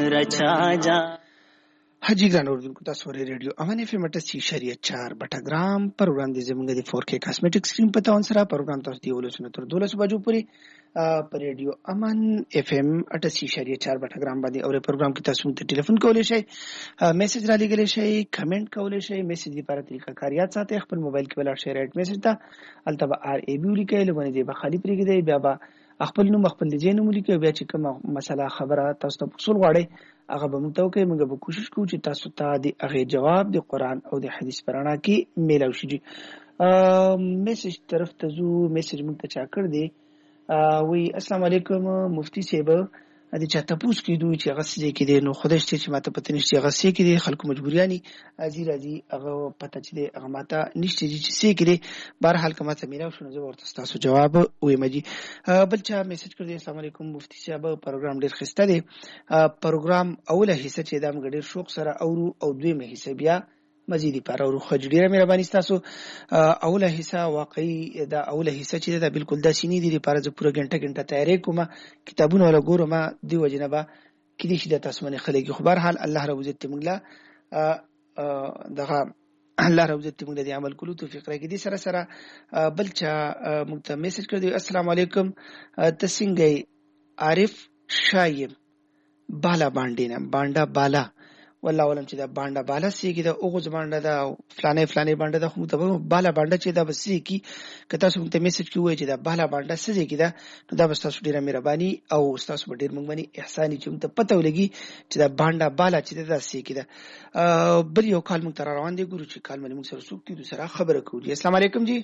रचा जा حاجی ګران اوردونکو تاسو ورې ریډیو امان اف ام 88.4 بټګرام پروګرام دی زموږ د 4K کاسمیټک سکرین په تاون سره پروګرام تاسو دی ولوسنه تر 12 بجو پورې په ریډیو امان اف ام 88.4 بټګرام باندې او پروګرام کې تاسو ته ټلیفون کولای شئ میسج را لګولای شئ کمنټ کولای شئ میسج لپاره طریقه کار یاد ساتئ خپل موبایل کې ولاړ شئ رائټ میسج ته البته ار ای بي لیکل باندې دی بخالي پرېږدي بیا به خپل نوم خپل لجین مولیکي بیا چې کوم مسله خبره تاسو ته پوښتنه غواړي هغه به موږ ته وکړي موږ به کوشش کوو چې تاسو ته د هغه جواب د قران او د حدیث پرانا کې میلاو شي میسج طرف ته زو میسج موږ ته چا کړ دی وی السلام علیکم مفتی صاحب د چا تاسو کې دوی چې هغه سې کې دي نو خدای چې ماته پته نشته هغه سې کې دي خلکو مجبوریانی ازي راځي هغه پته چې هغه ماته نشته چې سې کې دي بهر حال کومه ته میراو شنو زه ورته تاسو جواب وایم جی بل چا میسج کړی السلام علیکم مفتی صاحب پروګرام ډیر خسته دی پروګرام اوله حصہ چې دا موږ ډیر شوق سره او دویمه حصہ بیا مزيدي پر او خو ډیره مهرباني تاسو اوله حصہ واقعي دا اوله حصہ چې دا بالکل د سینې دی لپاره زه پوره غنټه تیاری کوم کتابونه ولا ګورم دی وجنبه کله چې د تاسو باندې خلک خو بهر حال الله رب عزت موږ لا دغه الله رب عزت موږ د عمل کولو توفیق راکړي دي سره بل چا موږ ته میسج کړی السلام علیکم تسنګي عارف شایم بالا باندې نه بانډا بالا والله ولم چې دا بانډا بالا سیګي دا اوغه باندې دا فلانه باندې دا خو ته بالا باندې چې دا بس کی کته سم ته میسج کوی چې دا بالا باندې سیګي دا نو دا بس تاسو ډیره مهرباني او تاسو ډیر موږ باندې احسان چې ته پته ولګي چې دا بانډا بالا چې دا سیګي دا بل یو کال موږ تر روان دي ګورو چې کال باندې موږ سره څوک دي سره خبره کوو السلام علیکم جی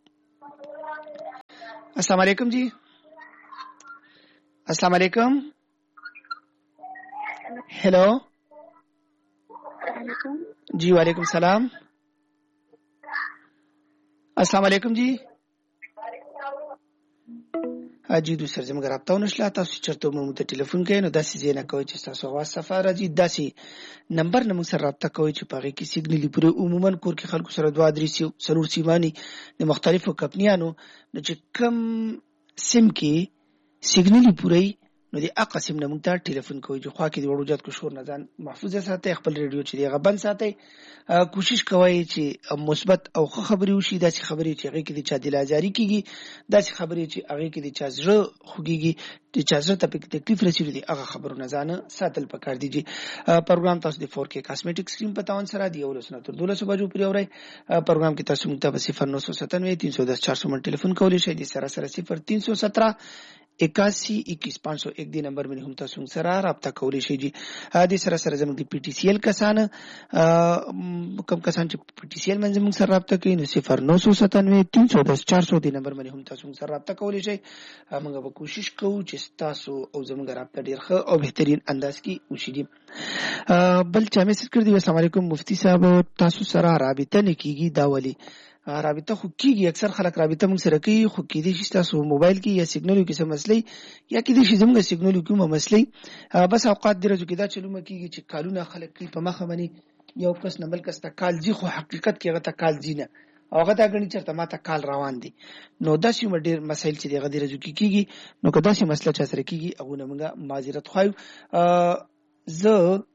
السلام علیکم جی السلام علیکم हेलो जी वालेकुम सलाम अस्सलाम वालेकुम जी जी دوسر زموږ رابطه ونشله تاسو چرته مو ته ټلیفون کوي نو داسې زینه کوي چې تاسو واس سفر راځي داسې نمبر نه موږ سره رابطه کوي چې پاره کې سیګنالي پوره عموما کور کې خلکو سره 2 درې سرور سیمانی د مختلفو کمپنیانو نو چې کم سیم کې سیګنالي پوره نو دی اقسم نه مونږ ته ټلیفون کوي چې خوا کې دی وړوجات کو شور نه ځان محفوظ ساتي خپل ریډیو چې دی غبن ساتي کوشش کوي چې مثبت او خبري وشي داسې خبري چې هغه کې د چا دلازاري کیږي داسې خبري چې هغه کې د چا زړه خوږيږي د چا زړه ته تکلیف رسیږي دی هغه خبرونه ځان ساتل پکار دي پروګرام تاسو د 4K کاسمیټک سکرین په تاون سره دی ولسنه تر 12 بجو پورې اوري پروګرام کې تاسو مونږ ته 0997 310 400 من ټلیفون کولی شئ د سره 0317 81 21 501 دی نمبر باندې هم تاسو سره رابطه کولی شئ جی د سره زموږ د پی ټی سی ایل کسان کوم کسان چې پی ټی سی ایل باندې موږ سره رابطه کوي نو 0997 310 400 دی نمبر باندې هم تاسو سره رابطه کولی شئ موږ به کوشش کوو چې تاسو او زموږ رابطه ډیر ښه او بهترین انداز کې وشي بل چا میسج کړی السلام علیکم مفتی صاحب تاسو سره رابطه نکېږي دا ولی رابطه خو کیږي اکثر خلک رابطه موږ سره کوي خو کېدې چې تاسو موبایل کې یا سیګنالو کې څه مسلې یا کېدې چې زموږ سیګنالو کې کومه مسلې بس اوقات درځو کې دا چلومه کیږي چې کالونه خلک کوي په مخه باندې یو کس نه بل کس ته کال جی خو حقیقت کې هغه ته کال جی نه هغه دا غني چرته ماته کال روان دي نو داسې ډېر مسایل چې دغه درځو کې کیږي نو که داسې مسله چا سره کیږي هغه نه موږ معذرت خوايو زه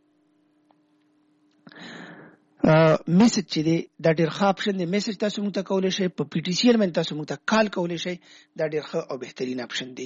میسج چې دی دا ډیر ښه اپشن دی میسج تاسو موږ ته کولای شئ په پی ټی سی ایل باندې تاسو موږ ته کال کولای شئ دا ډیر ښه او بهترین اپشن دی